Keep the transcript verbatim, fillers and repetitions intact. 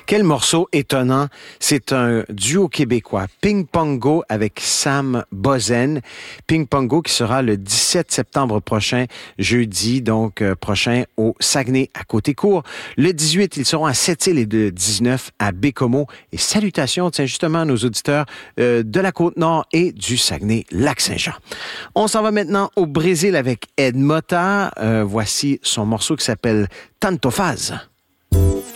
Quel morceau étonnant. C'est un duo québécois, Ping Pongo avec Sam Bozen. Ping Pongo qui sera le dix-sept septembre prochain, jeudi donc euh, prochain au Saguenay à Côté-Court. Le dix-huit, ils seront à Sept-Îles et le dix-neuf à Bécomo. Et salutations, tiens, justement à nos auditeurs euh, de la Côte-Nord et du Saguenay-Lac-Saint-Jean. On s'en va maintenant au Brésil avec Ed Mota. Euh, voici son morceau qui s'appelle Tanto Faz.